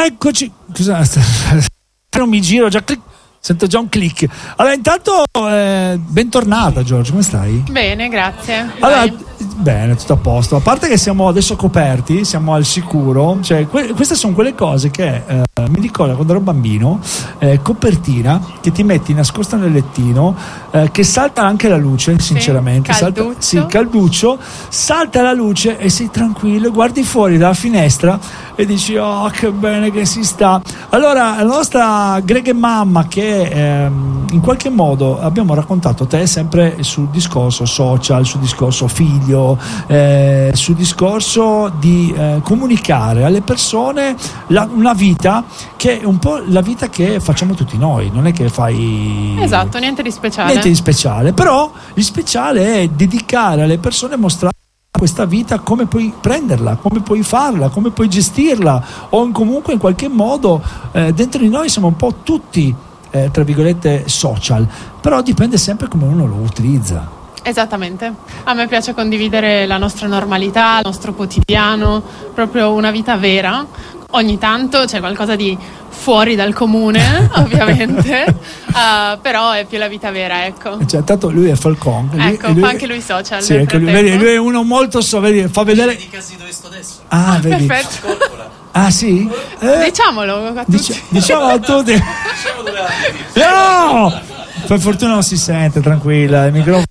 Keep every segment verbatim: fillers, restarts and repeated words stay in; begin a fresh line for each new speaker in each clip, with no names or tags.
eccoci. Scusa, non mi giro già. Clic. Sento già un click. Allora, intanto, eh, bentornata, Giorgio, come stai?
Bene, grazie.
Allora, bene, tutto a posto. A parte che siamo adesso coperti, siamo al sicuro. Cioè, que- queste sono quelle cose che eh, mi ricordo quando ero bambino, eh, copertina che ti metti nascosta nel lettino, eh, che salta anche la luce, sinceramente.
Sì, calduccio.
Salta, sì, calduccio, salta la luce e sei tranquillo, guardi fuori dalla finestra e dici, oh, che bene che si sta. Allora, la nostra Greg e mamma, che ehm, in qualche modo abbiamo raccontato te sempre sul discorso social, sul discorso figlio, eh, sul discorso di eh, comunicare alle persone la, una vita che è un po' la vita che facciamo tutti noi, non è che fai
esatto, niente di speciale,
niente di speciale, però il speciale è dedicare alle persone, mostrare questa vita, come puoi prenderla, come puoi farla, come puoi gestirla, o comunque in qualche modo eh, dentro di noi siamo un po' tutti eh, tra virgolette social, però dipende sempre come uno lo utilizza.
Esattamente, a me piace condividere la nostra normalità, il nostro quotidiano, proprio una vita vera. Ogni tanto c'è qualcosa di fuori dal comune, ovviamente, uh, però è più la vita vera, ecco.
Cioè, tanto lui è Falcon. Lui,
ecco,
lui,
fa anche lui social.
Sì, ecco, lui, vedi, lui è uno molto so, vedi, fa vedere.
I casi dove sto adesso.
Ah,
Ah,
vedi.
perfetto.
Ah, sì? Eh,
Diciamolo a tutti.
dic- diciamo a tutti.
Diciamo dove abiti.
No! Per fortuna non si sente, tranquilla, il microfono.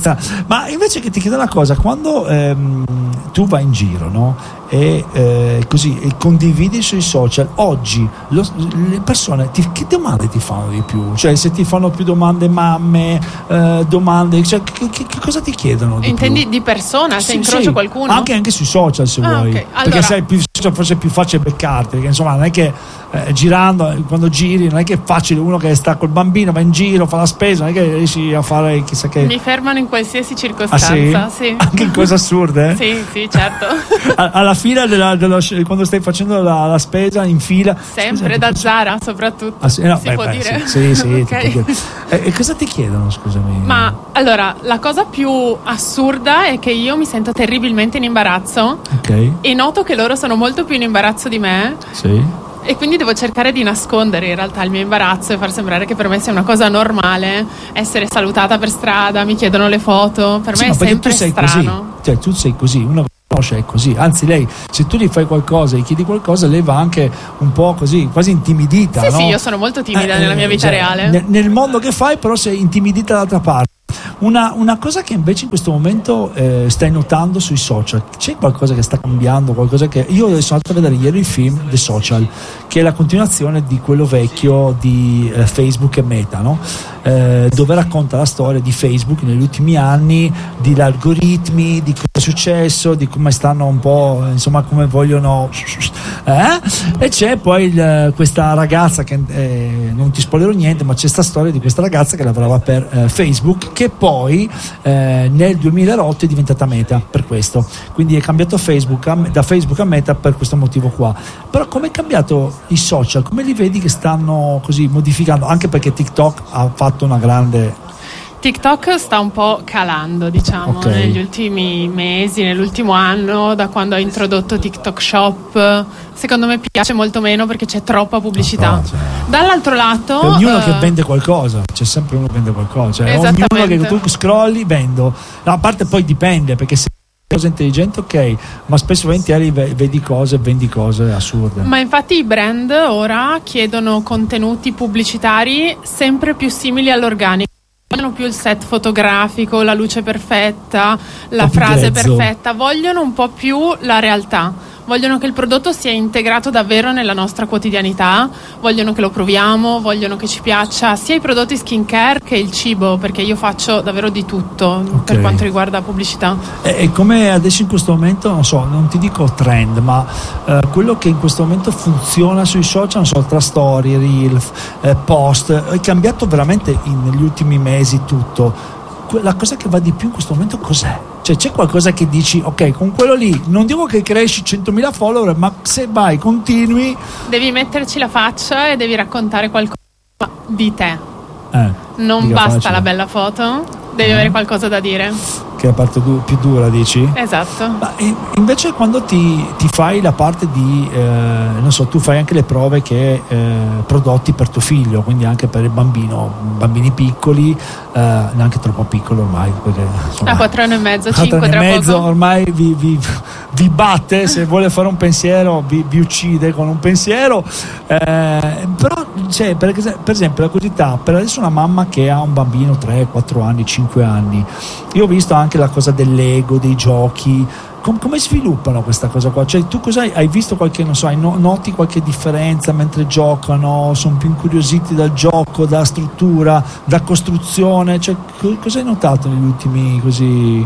Ma invece che ti chiedo una cosa, quando ehm, tu vai in giro, no? E eh, così e condividi sui social, oggi lo, le persone ti, che domande ti fanno di più? Cioè, se ti fanno più domande mamme, eh, domande, cioè, che, che, che cosa ti chiedono di
Intendi
più?
di persona, se
Sì,
incrocio
sì,
qualcuno?
anche, anche sui social, se
Ah,
vuoi,
ok.
perché
Allora-
sai, più social forse è più facile beccarti, perché insomma non è che eh, girando, quando giri non è che è facile, uno che sta col bambino va in giro, fa la spesa, non è che riesci a fare chissà che.
Mi fermano in qualsiasi
Ah,
circostanza,
sì?
sì.
Anche in cose assurde?
Sì, sì, certo.
A- alla fila della, dello, quando stai facendo la, la spesa in fila
Sempre
Scusa,
da
cosa-
Zara, soprattutto.
Ah, sì, no,
si
beh,
può
beh,
dire?
sì, sì, sì,
Ok.
ti può dire. E, e cosa ti chiedono, scusami?
Ma allora, la cosa più assurda è che io mi sento terribilmente in imbarazzo
ok,
e noto che loro sono molto più in imbarazzo di me
sì,
e quindi devo cercare di nascondere in realtà il mio imbarazzo e far sembrare che per me sia una cosa normale essere salutata per strada, mi chiedono le foto, per
sì,
me
ma
è
perché
sempre
tu sei
strano.
così, cioè tu sei così, uno che conosce è così, anzi lei, se tu gli fai qualcosa, gli chiedi qualcosa, lei va anche un po' così, quasi intimidita,
Sì,
no?
sì, io sono molto timida
Eh,
nella mia vita
cioè,
reale.
Nel, nel mondo che fai però sei intimidita dall'altra parte. Una, una cosa che invece in questo momento eh, stai notando sui social, c'è qualcosa che sta cambiando, qualcosa che io sono andato a vedere ieri il film The Social, che è la continuazione di quello vecchio di eh, Facebook e Meta, no? Eh, dove racconta la storia di Facebook negli ultimi anni, di algoritmi, di cosa è successo, di come stanno un po', insomma, come vogliono eh? E c'è poi il, questa ragazza che eh, non ti spoilerò niente, ma c'è sta storia di questa ragazza che lavorava per eh, Facebook, che poi eh, nel duemilaotto è diventata Meta per questo, quindi è cambiato Facebook a, da Facebook a Meta per questo motivo qua. Però come è cambiato i social, come li vedi che stanno così modificando, anche perché TikTok ha fatto una grande.
TikTok sta un po' calando, diciamo,
Ok.
negli ultimi mesi, nell'ultimo anno, da quando ha introdotto TikTok Shop. Secondo me piace molto meno perché c'è troppa pubblicità.
Ah, cioè.
Dall'altro lato,
E ognuno
eh,
che vende qualcosa, c'è sempre uno che vende qualcosa, cioè ognuno
Esattamente.
che tu scrolli vendo. No, a parte poi dipende, perché se è cosa intelligente ok, ma spesso volentieri ve- vedi cose, vendi cose assurde.
Ma infatti i brand ora chiedono contenuti pubblicitari sempre più simili all'organico. Vogliono più il set fotografico, la luce perfetta, la
Un po' più
frase
grezzo.
perfetta, vogliono un po' più la realtà. Vogliono che il prodotto sia integrato davvero nella nostra quotidianità, vogliono che lo proviamo, vogliono che ci piaccia sia i prodotti skincare che il cibo, perché io faccio davvero di tutto
Ok.
per quanto riguarda la pubblicità.
E, e come adesso in questo momento, non so, non ti dico trend, ma eh, quello che in questo momento funziona sui social, non so, tra storie, reel, eh, post, è cambiato veramente in- negli ultimi mesi tutto. Que- La cosa che va di più in questo momento cos'è? Cioè c'è qualcosa che dici, ok, con quello lì, non dico che cresci centomila follower, ma se vai, continui.
Devi metterci la faccia e devi raccontare qualcosa di te.
Eh,
Non
mica
basta
facile.
la bella foto, devi
mm.
avere qualcosa da dire.
Che è la parte du- più dura, dici?
Esatto.
Ma invece quando ti, ti fai la parte di, eh, non so, tu fai anche le prove che eh, prodotti per tuo figlio, quindi anche per il bambino, bambini piccoli, eh, neanche troppo piccolo ormai, perché insomma,
a quattro anni e mezzo,
a
cinque
tre
tra
anni e mezzo
poco.
ormai vi, vi, vi batte, se vuole fare un pensiero vi, vi uccide con un pensiero, eh, però cioè, per, per esempio la curiosità, per adesso una mamma che ha un bambino tre, quattro anni, cinque anni, io ho visto anche la cosa del Lego, dei giochi, Com- come sviluppano questa cosa qua? Cioè tu cosa hai, hai visto qualche, non so, hai no- noti qualche differenza mentre giocano, sono più incuriositi dal gioco, da struttura, da costruzione, cioè co- cosa hai notato negli ultimi così?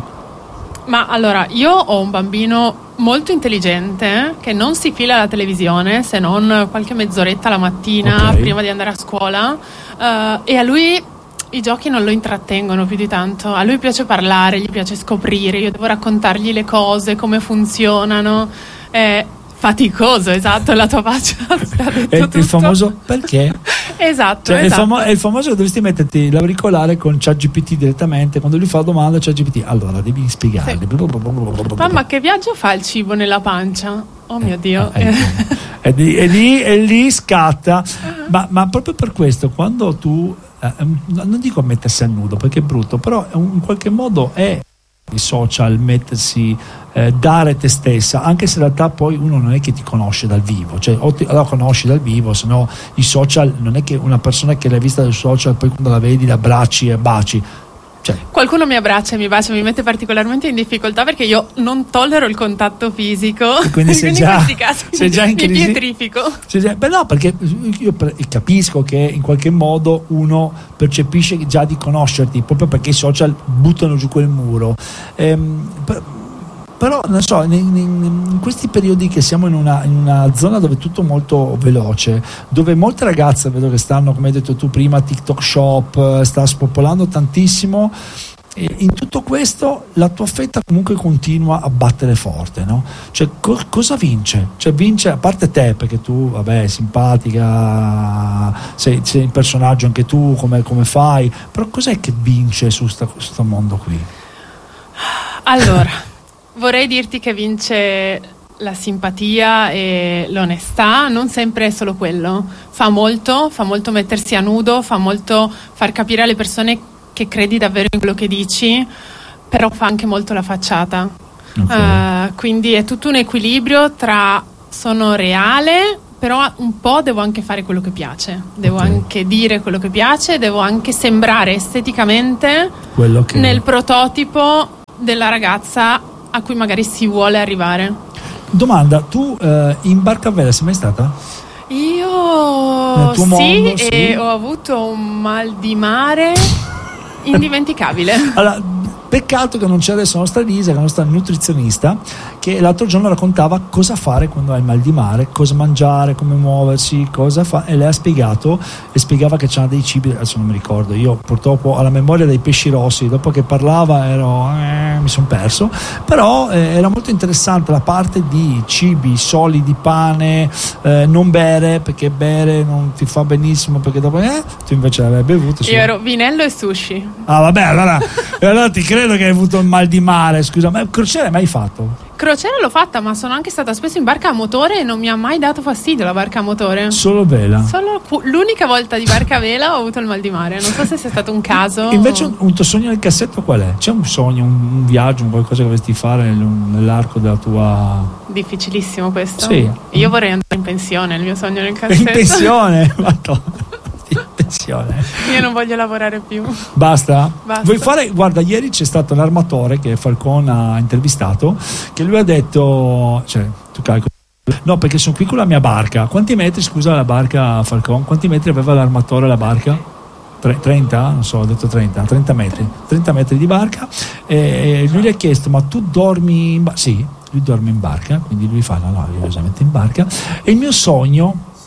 Ma allora, io ho un bambino molto intelligente che non si fila alla televisione se non qualche mezz'oretta la mattina,
okay,
prima di andare a scuola, uh, e a lui i giochi non lo intrattengono più di tanto. A lui piace parlare, gli piace scoprire, io devo raccontargli le cose, come funzionano. È faticoso, esatto, la tua faccia sta detto
È
tutto.
il famoso perché?
Esatto,
Cioè,
esatto.
È, il famo- è il famoso che dovresti metterti l'auricolare con ChatGPT direttamente, quando lui fa la domanda ChatGPT, allora devi spiegargli.
Sì. Mamma, che viaggio fa il cibo nella pancia? Oh mio Dio.
Eh, eh, e, lì, e, lì, e lì scatta. Ma, ma proprio per questo, quando tu eh, non dico mettersi a nudo perché è brutto, però in qualche modo è i social, mettersi, eh, dare te stessa, anche se in realtà poi uno non è che ti conosce dal vivo, cioè o ti, la conosci dal vivo, se no i social non è che una persona che l'hai vista dai social poi quando la vedi la abbracci e baci. Cioè.
Qualcuno mi abbraccia e mi bacia, mi mette particolarmente in difficoltà perché io non tollero il contatto fisico,
e quindi sei
quindi
già,
in questi casi
sei già in
mi
crisi.
pietrifico.
Sei già, beh no, perché io capisco che in qualche modo uno percepisce già di conoscerti, proprio perché i social buttano giù quel muro. Ehm, per, però non so, in, in, in questi periodi che siamo in una, in una zona dove è tutto molto veloce, dove molte ragazze vedo che stanno, come hai detto tu prima, TikTok Shop sta spopolando tantissimo, e in tutto questo la tua fetta comunque continua a battere forte, no? Cioè co- cosa vince? Cioè vince, a parte te, perché tu vabbè simpatica, sei, sei un personaggio anche tu, come, come fai, però cos'è che vince su questo mondo qui?
Allora vorrei dirti che vince la simpatia e l'onestà, non sempre è solo quello. Fa molto, fa molto mettersi a nudo, fa molto far capire alle persone che credi davvero in quello che dici, però fa anche molto la facciata. Okay. Uh, quindi è tutto un equilibrio tra sono reale, però un po' devo anche fare quello che piace, devo okay. anche dire quello che piace, devo anche sembrare esteticamente
quello che...
nel prototipo della ragazza a cui magari si vuole arrivare.
Domanda, tu eh, in barca a vela sei mai stata?
Io
Nel tuo
sì,
mondo,
e
sì,
ho avuto un mal di mare indimenticabile.
Allora, peccato che non c'è adesso la nostra Lisa, che è la nostra nutrizionista, che l'altro giorno raccontava cosa fare quando hai mal di mare, cosa mangiare, come muoversi, cosa fa, e lei ha spiegato e spiegava che c'erano dei cibi, adesso non mi ricordo, io purtroppo ho la memoria dei pesci rossi, dopo che parlava ero eh, mi sono perso, però eh, era molto interessante la parte di cibi solidi, pane, eh, non bere, perché bere non ti fa benissimo, perché dopo eh, tu invece l'avevi bevuto.
Io ero vinello e sushi.
Ah vabbè, allora, allora ti credo che hai avuto il mal di mare, scusa, ma crociera hai mai fatto?
Crociera l'ho fatta, ma sono anche stata spesso in barca a motore e non mi ha mai dato fastidio la barca a motore.
Solo vela?
Solo l'unica volta di barca a vela ho avuto il mal di mare, non so se sia stato un caso.
Invece un, un tuo sogno nel cassetto qual è? C'è un sogno, un, un viaggio, un qualcosa che dovresti fare nel, nell'arco della tua...
Difficilissimo questo?
Sì.
Io vorrei andare in pensione, il mio sogno nel cassetto.
In pensione? Madonna. In pensione.
Io non voglio lavorare più.
Basta?
Basta.
Vuoi fare? Guarda, ieri c'è stato l'armatore che Falcon ha intervistato, che lui ha detto, cioè, tu calcoli, no, perché sono qui con la mia barca. Quanti metri, scusa, la barca, Falcon? Quanti metri aveva l'armatore la barca? trenta? Non so, ho detto trenta, trenta metri. trenta metri di barca. E lui gli ha chiesto, ma tu dormi in barca? Sì, lui dorme in barca, quindi lui fa, no, no, io ovviamente in barca. E il mio sogno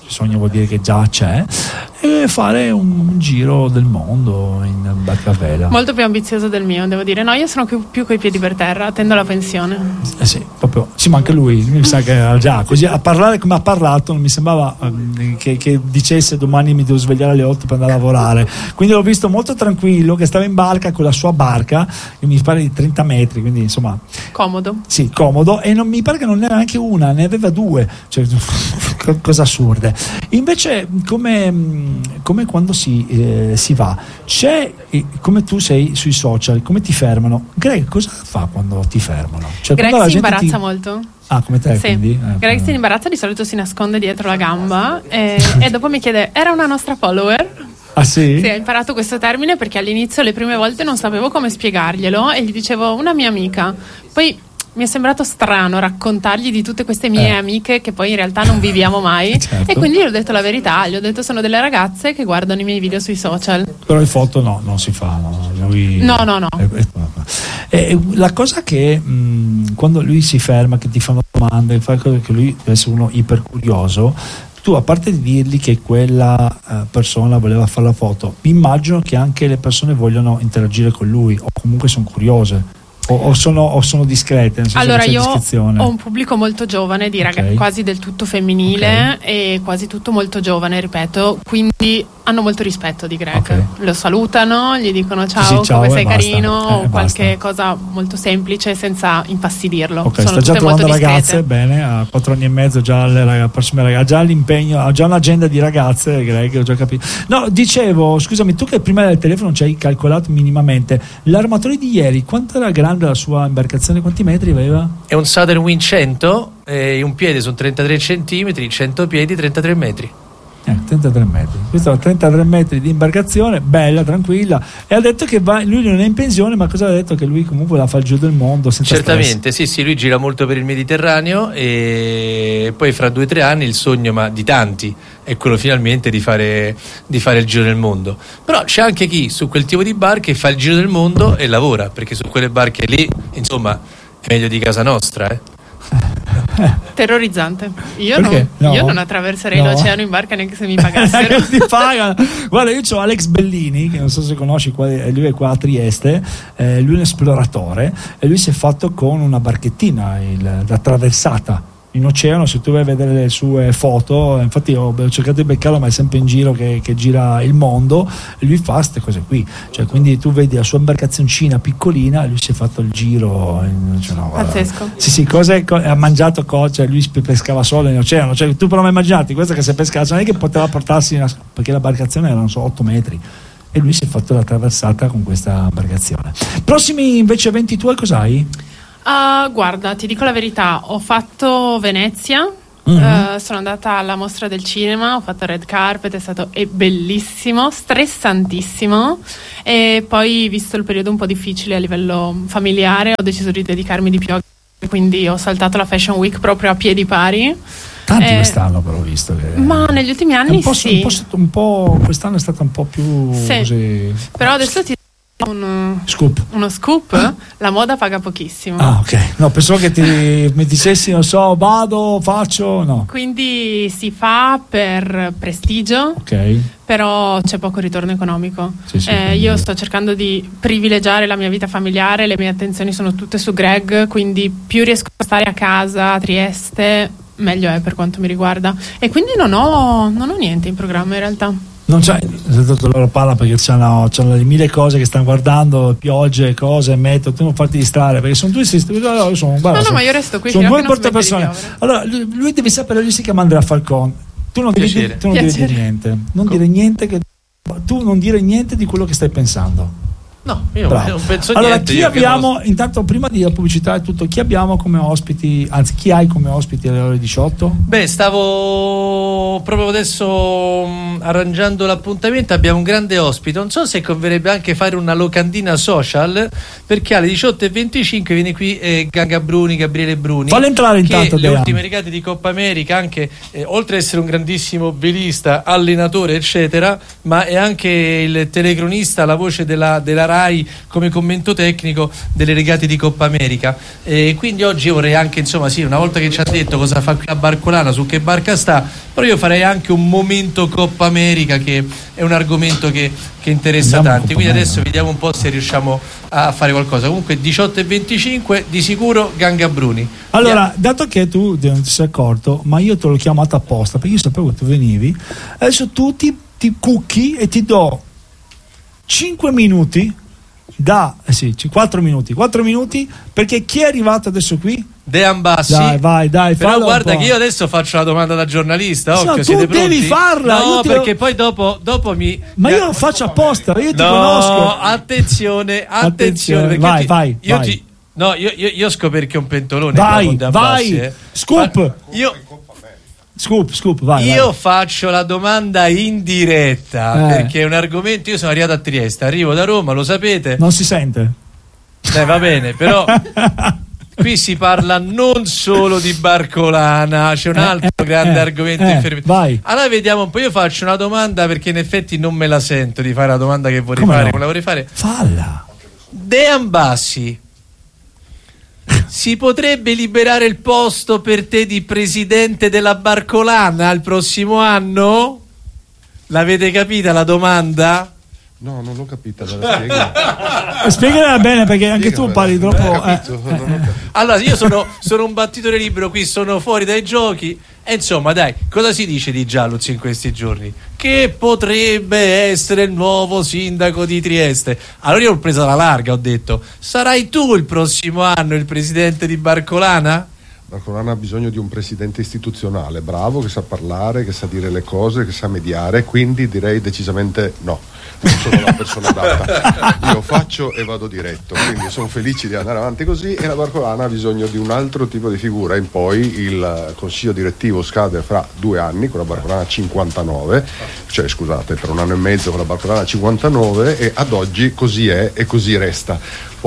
sogno vuol dire che già c'è, e fare un giro del mondo in barca a vela.
Molto più ambizioso del mio, devo dire. No, io sono più, più coi piedi per terra, attendo la pensione.
Eh sì, proprio, sì, ma anche lui mi sa che era già così, a parlare come ha parlato non mi sembrava um, che, che dicesse domani mi devo svegliare alle otto per andare a lavorare, quindi l'ho visto molto tranquillo, che stava in barca con la sua barca, che mi pare di trenta metri, quindi insomma
comodo.
Sì, comodo, e non mi pare che non ne era neanche una, ne aveva due, cioè cose assurde. Invece come come quando si, eh, si va, c'è, eh, come tu sei sui social, come ti fermano? Greg cosa fa quando ti fermano? Cioè,
Greg
la
si
gente
imbarazza
ti...
molto.
Ah, come te,
sì.
Quindi? Eh,
Greg
eh.
si imbarazza, di solito si nasconde dietro la gamba e, e dopo mi chiede: era una nostra follower?
Ah sì?
Sì, ho imparato questo termine perché all'inizio le prime volte non sapevo come spiegarglielo e gli dicevo una mia amica, poi mi è sembrato strano raccontargli di tutte queste mie
eh.
amiche che poi in realtà non viviamo mai.
Certo.
E quindi gli ho detto la verità, gli ho detto sono delle ragazze che guardano i miei video sui social.
Però le foto no, non si fa, no. Lui...
no no no
eh, la cosa che mh, quando lui si ferma, che ti fanno domande, fa cose che lui deve essere uno iper curioso, tu a parte di dirgli che quella uh, persona voleva fare la foto, mi immagino che anche le persone vogliono interagire con lui o comunque sono curiose. O, o, sono, o sono discrete? Nel senso
allora
che c'è
io
discrezione.
ho un pubblico molto giovane, di raga-
okay.
quasi del tutto femminile,
okay.
e quasi tutto molto giovane, ripeto, quindi hanno molto rispetto di Greg.
Okay.
Lo salutano, gli dicono ciao,
sì, ciao
come sei
basta.
carino,
eh,
o qualche
basta.
cosa molto semplice senza infastidirlo.
Ok,
Sono
sta già
tutte molto
trovando
discrete.
ragazze, bene, a quattro anni e mezzo già le ragazze, prossime ragazze, già l'impegno, ha già un'agenda di ragazze, Greg, ho già capito. No, dicevo, scusami, tu che prima del telefono ci hai calcolato minimamente, l'armatore di ieri, quanto era grande la sua imbarcazione? Quanti metri aveva?
È un Southern Wind cento, e un piede sono trentatré centimetri, cento piedi, trentatré metri.
Eh, trentatré metri. Questo è trentatré metri di imbarcazione, bella, tranquilla. E ha detto che va, lui non è in pensione, ma cosa ha detto? Che lui comunque la fa il giro del mondo senza
Certamente,
stress.
sì, sì, lui gira molto per il Mediterraneo e poi fra due o tre anni il sogno, ma di tanti, è quello finalmente di fare, di fare il giro del mondo. Però c'è anche chi su quel tipo di barche fa il giro del mondo e lavora, perché su quelle barche lì, insomma, è meglio di casa nostra, eh.
Terrorizzante. Io non,
no?
io non attraverserei
no.
l'oceano in barca neanche se mi pagassero.
Ti pagano. Guarda, io ho Alex Bellini, che non so se conosci, qua, lui è qua a Trieste, eh, lui è un esploratore e lui si è fatto con una barchettina il, la traversata in oceano. Se tu vai a vedere le sue foto, infatti ho cercato di beccarlo, ma è sempre in giro che, che gira il mondo, e lui fa queste cose qui, cioè, quindi tu vedi la sua imbarcazioncina piccolina e lui si è fatto il giro in, cioè, no,
pazzesco.
sì sì, cose, ha mangiato cose, cioè lui pescava solo in oceano, cioè tu però immaginati questa che si pescava, non è che poteva portarsi una, perché la barcazione era non so otto metri, e lui si è fatto la traversata con questa imbarcazione. Prossimi invece eventi tuoi cos'hai?
Uh, guarda, ti dico la verità, ho fatto Venezia,
mm-hmm.
uh, sono andata alla mostra del cinema, ho fatto red carpet, è stato è bellissimo, stressantissimo, e poi, visto il periodo un po' difficile a livello familiare, ho deciso di dedicarmi di più a, quindi ho saltato la Fashion Week proprio a piedi pari.
Tanti
eh,
quest'anno però ho visto che
ma negli ultimi anni
un po',
sì,
un po', un po' quest'anno è stato un po' più
sì.
così.
Però adesso ti Un,
scoop.
uno scoop, la moda paga pochissimo.
Ah, ok. No, pensavo che ti mi dicessi, non so, vado, faccio, no.
Quindi si fa per prestigio,
Ok.
però c'è poco ritorno economico.
Sì, sì,
eh, io sto cercando di privilegiare la mia vita familiare, le mie attenzioni sono tutte su Greg, quindi più riesco a stare a casa a Trieste, meglio è per quanto mi riguarda. E quindi non ho, non ho niente in programma in realtà.
Non c'è, sentito loro parla perché c'hanno, c'hanno le mille cose che stanno guardando, piogge, cose, meteo, tu non farti distrarre perché sono due sistemi. No, sono, guarda,
no, no,
sono,
ma io resto qui.
sono
fino
due
a che non smette di
portapersone.
piovere.
Allora, lui, lui devi sapere, lui si chiama Andrea Falcon. Tu non devi,
Piacere.
tu non devi
Piacere.
dire niente, non dire niente che, tu non dire niente di quello che stai pensando.
No, io
Bravo.
non penso
allora,
niente.
chi
io che
abbiamo,
posso-
intanto prima di la pubblicità e tutto, chi abbiamo come ospiti, anzi chi hai come ospiti alle ore diciotto?
Beh, stavo proprio adesso mh, arrangiando l'appuntamento. Abbiamo un grande ospite. Non so se converrebbe anche fare una locandina social, perché alle diciotto e venticinque viene qui eh, Ganga Bruni, Gabriele Bruni.
Fallo entrare
che
intanto,
le
Dean.
ultime regate di Coppa America, anche eh, oltre ad essere un grandissimo velista, allenatore, eccetera, ma è anche il telecronista, la voce della, della farai come commento tecnico delle regate di Coppa America. E quindi oggi vorrei anche, insomma, sì, una volta che ci ha detto cosa fa qui a Barcolana, su che barca sta, però io farei anche un momento Coppa America, che è un argomento che, che interessa
Andiamo
tanti,
Coppa
quindi
America.
adesso vediamo un po' se riusciamo a fare qualcosa. Comunque diciotto e venticinque di sicuro Ganga Bruni.
Allora, dato che tu non ti sei accorto, ma io te l'ho chiamato apposta perché io sapevo che tu venivi, adesso tu ti, ti cucchi e ti do cinque minuti da eh sì, quattro minuti quattro minuti, perché chi è arrivato adesso qui?
De Ambassi.
Dai, vai, dai,
però
fallo un
guarda
po'.
che io adesso faccio la domanda da giornalista.
No,
Occhio,
tu
siete pronti?
devi farla,
No,
io te lo-
perché poi dopo, dopo mi.
Ma io lo faccio apposta, io ti
no,
conosco.
attenzione, attenzione.
Attenzione,
Perché
vai,
io ti,
vai,
io
vai.
ti- no, io, io, io scopro perché è un pentolone.
Vai,
con De Ambassi,
vai.
eh.
Scoop.
Ma io,
Scoop, scoop, vai.
io
vai.
faccio la domanda in diretta
Eh.
perché è un argomento. Io sono arrivato a Trieste, arrivo da Roma, lo sapete.
Non si sente.
Eh, va bene, però qui si parla non solo di Barcolana, c'è un
Eh,
altro
eh,
grande
eh,
argomento
eh,
infermi-
vai.
Allora vediamo un po', io faccio una domanda perché in effetti non me la sento di fare la domanda che vorrei
Come
fare,
no?
come la vorrei fare.
Falla.
De Ambassi, si potrebbe liberare il posto per te di presidente della Barcolana il prossimo anno? L'avete capita la domanda?
No, non l'ho capita, me la spieghi?
Spiegala bene perché anche tu
Spiegamela.
parli
Non
troppo.
ho
eh.
capito, non ho capito.
Allora, io sono, sono un battitore libero, qui sono fuori dai giochi. E insomma, dai, cosa si dice di Gialluzzi in questi giorni? Che potrebbe essere il nuovo sindaco di Trieste. Allora io l'ho presa alla larga, ho detto: sarai tu il prossimo anno il presidente di Barcolana?
Barcolana ha bisogno di un presidente istituzionale, bravo, che sa parlare, che sa dire le cose, che sa mediare, quindi direi decisamente no. Non sono la persona adatta. Io faccio e vado diretto, quindi sono felice di andare avanti così, e la Barcolana ha bisogno di un altro tipo di figura. In poi il consiglio direttivo scade fra due anni con la Barcolana cinquantanove, cioè scusate, per un anno e mezzo con la Barcolana cinquantanove, e ad oggi così è e così resta.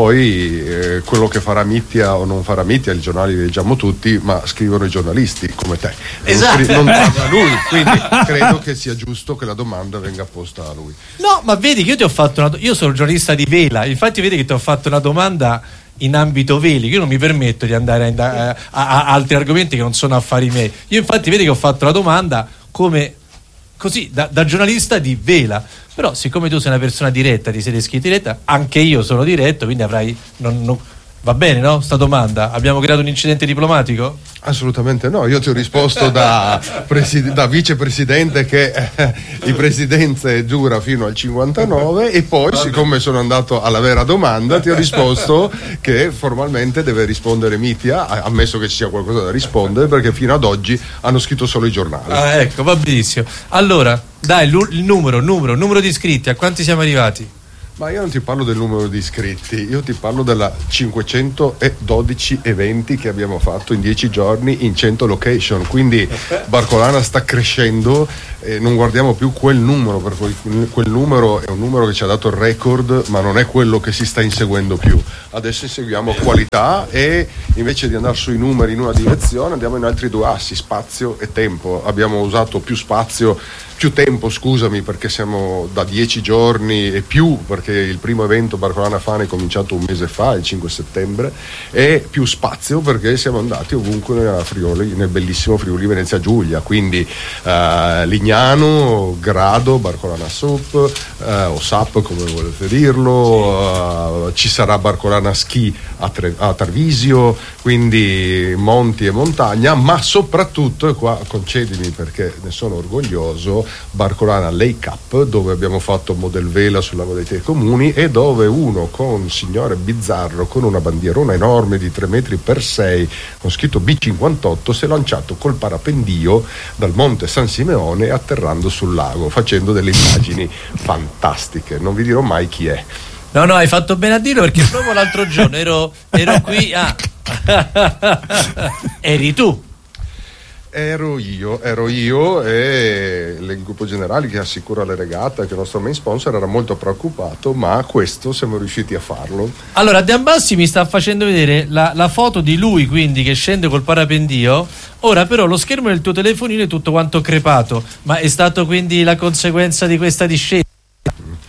Poi eh, quello che farà Mittia o non farà Mittia, i giornali li leggiamo tutti, ma scrivono i giornalisti come te. Non
Esatto.
scri- non parla lui, quindi credo che sia giusto che la domanda venga posta a lui.
No, ma vedi che io ti ho fatto una do- io sono giornalista di Vela, infatti vedi che ti ho fatto una domanda in ambito veli, che io non mi permetto di andare a, inda- a, a, a altri argomenti che non sono affari miei. Io infatti vedi che ho fatto la domanda come così da, da giornalista di Vela, però siccome tu sei una persona diretta, ti sei descritto diretta, anche io sono diretto, quindi avrai non, non, va bene, no? Sta domanda, abbiamo creato un incidente diplomatico?
Assolutamente no, io ti ho risposto da, preside- da vicepresidente che eh, di presidenze giura fino al cinquantanove, e poi siccome sono andato alla vera domanda ti ho risposto che formalmente deve rispondere Mittia, ammesso che ci sia qualcosa da rispondere, perché fino ad oggi hanno scritto solo i giornali.
Ah, ecco, va benissimo. Allora, dai, il numero, numero, numero di iscritti, a quanti siamo arrivati?
Ma io non ti parlo del numero di iscritti, io ti parlo della cinquecentododici eventi che abbiamo fatto in dieci giorni in cento location, quindi Barcolana sta crescendo e non guardiamo più quel numero, perché quel numero è un numero che ci ha dato il record, ma non è quello che si sta inseguendo più. Adesso inseguiamo qualità, e invece di andare sui numeri in una direzione andiamo in altri due assi, spazio e tempo. Abbiamo usato più spazio, più tempo, scusami, perché siamo da dieci giorni e più, perché il primo evento Barcolana Fan è cominciato un mese fa, il cinque settembre, e più spazio perché siamo andati ovunque nella Friuli, nel bellissimo Friuli Venezia Giulia, quindi eh, Lignano, Grado, Barcolana Sup, eh, o S A P come volete dirlo, eh, ci sarà Barcolana Ski a, Tre- a Tarvisio, quindi monti e montagna, ma soprattutto, e qua concedimi perché ne sono orgoglioso, Barcolana Lake Up, dove abbiamo fatto model vela sul lago dei Te Comuni, e dove uno con signore bizzarro con una bandierona enorme di tre metri per sei con scritto B cinquantotto si è lanciato col parapendio dal monte San Simeone atterrando sul lago, facendo delle immagini fantastiche. Non vi dirò mai chi è.
No, no, hai fatto bene a dirlo, perché proprio l'altro giorno ero, ero qui, ah, eri tu.
Ero io, ero io e il gruppo generale che assicura le regate, che è il nostro main sponsor, era molto preoccupato, ma questo siamo riusciti a farlo.
Allora, De Ambassi mi sta facendo vedere la, la foto di lui, quindi, che scende col parapendio. Ora però lo schermo del tuo telefonino è tutto quanto crepato, ma è stato quindi la conseguenza di questa discesa?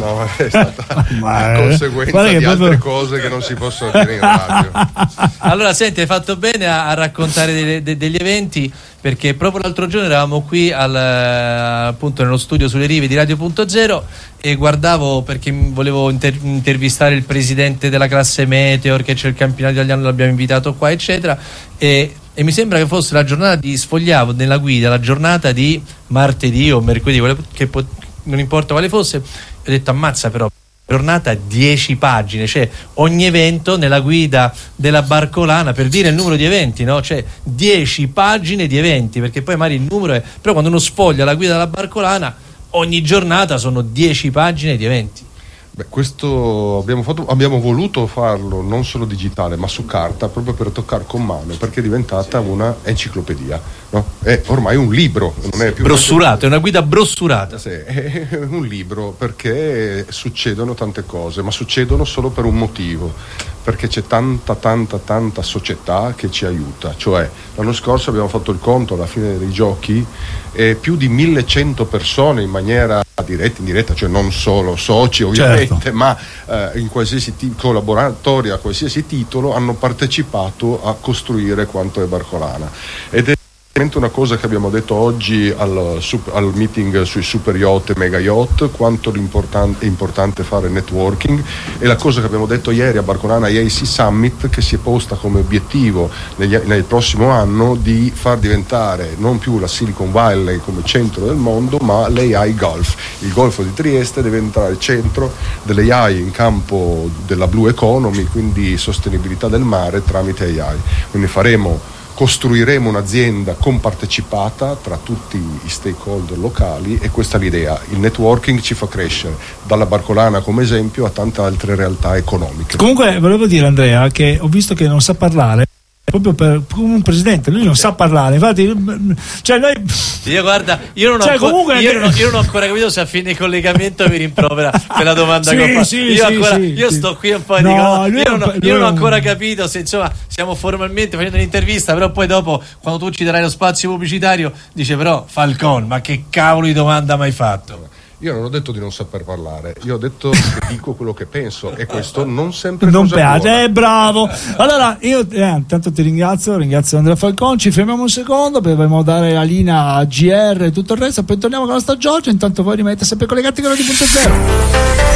no, è stata
Ma,
conseguenza di
proprio...
altre cose che non si possono dire in radio.
Allora senti, hai fatto bene a, a raccontare de, de, degli eventi, perché proprio l'altro giorno eravamo qui al, appunto nello studio sulle rive di Radio Punto Zero e guardavo, perché volevo inter- intervistare il presidente della classe Meteor, che c'è il campionato italiano, l'abbiamo invitato qua eccetera, e, e mi sembra che fosse la giornata di, sfogliavo nella guida la giornata di martedì o mercoledì, che po- non importa quale fosse, ho detto ammazza, però giornata dieci pagine, cioè ogni evento nella guida della Barcolana, per dire il numero di eventi, no? Cioè dieci pagine di eventi, perché poi magari il numero è, però quando uno sfoglia la guida della Barcolana ogni giornata sono dieci pagine di eventi.
Beh, questo abbiamo fatto, abbiamo voluto farlo non solo digitale ma su carta, proprio per toccare con mano, perché è diventata una enciclopedia, no? È ormai un libro, non è più
brossurato, è una guida brossurata.
Sì, è un libro, perché succedono tante cose, ma succedono solo per un motivo, perché c'è tanta tanta tanta società che ci aiuta. Cioè l'anno scorso abbiamo fatto il conto alla fine dei giochi, e più di millecento persone in maniera diretta, indiretta, cioè non solo soci ovviamente, certo, ma eh, in qualsiasi t- collaboratori a qualsiasi titolo hanno partecipato a costruire quanto è Barcolana. Ed è una cosa che abbiamo detto oggi al, al meeting sui super yacht e mega yacht, quanto è importante fare networking, e la cosa che abbiamo detto ieri a Barcolana I A C Summit, che si è posta come obiettivo negli, nel prossimo anno di far diventare non più la Silicon Valley come centro del mondo, ma l'A I Gulf. Il Golfo di Trieste deve diventare il centro dell'A I in campo della blue economy, quindi sostenibilità del mare tramite A I. Quindi faremo costruiremo un'azienda compartecipata tra tutti i stakeholder locali, e questa è l'idea. Il networking ci fa crescere, dalla Barcolana come esempio a tante altre realtà economiche.
Comunque volevo dire, Andrea, che ho visto che non sa parlare proprio per come un presidente, lui non sa parlare, infatti, cioè noi
io guarda io non ho,
cioè,
ancora,
comunque...
io, non, io non ho ancora capito se a fine collegamento mi rimprovera per la domanda
sì,
che ho fatto.
sì,
io,
sì,
ancora,
sì,
io
sì.
sto qui un po' e
no,
dico io, non,
lui
io non ho
lui
ancora capito se insomma stiamo formalmente facendo un'intervista, però poi dopo quando tu ci darai lo spazio pubblicitario dice però Falcon, ma che cavolo di domanda mi hai fatto?
Io non ho detto di non saper parlare, io ho detto che dico quello che penso, e questo non sempre
non
cosa
piace,
buona.
eh, bravo. Allora io eh, intanto ti ringrazio, ringrazio Andrea Falcon, ci fermiamo un secondo, poi dobbiamo dare la linea a G R e tutto il resto, poi torniamo con la nostra Giorgia, intanto voi rimanete sempre collegati con Radio Punto Zero.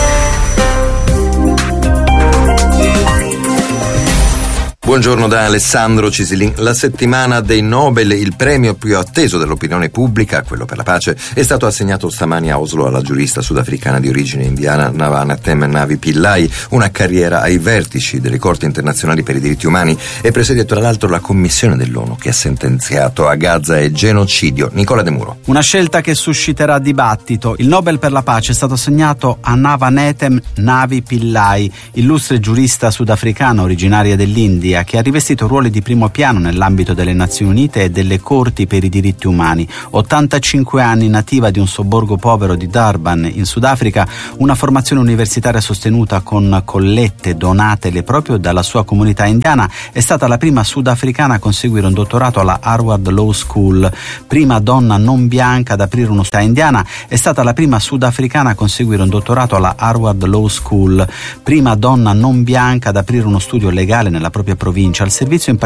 Buongiorno da Alessandro Cisilin. La settimana dei Nobel, il premio più atteso dell'opinione pubblica, quello per la pace, è stato assegnato stamani a Oslo alla giurista sudafricana di origine indiana Navanethem Navi Pillay, una carriera ai vertici delle corti internazionali per i diritti umani, e presiede tra l'altro la commissione dell'ONU che ha sentenziato a Gaza e genocidio. Nicola De Muro.
Una scelta che susciterà dibattito. Il Nobel per la pace è stato assegnato a Navanethem Navi Pillay, illustre giurista sudafricana originaria dell'India, che ha rivestito ruoli di primo piano nell'ambito delle Nazioni Unite e delle Corti per i diritti umani. ottantacinque anni, nativa di un sobborgo povero di Durban, in Sudafrica, una formazione universitaria sostenuta con collette donatele proprio dalla sua comunità indiana, è stata la prima sudafricana a conseguire un dottorato alla Harvard Law School, prima donna non bianca ad aprire un'università indiana, è stata la prima sudafricana a conseguire un dottorato alla Harvard Law School, prima donna non bianca ad aprire uno studio legale nella propria provincia, al servizio in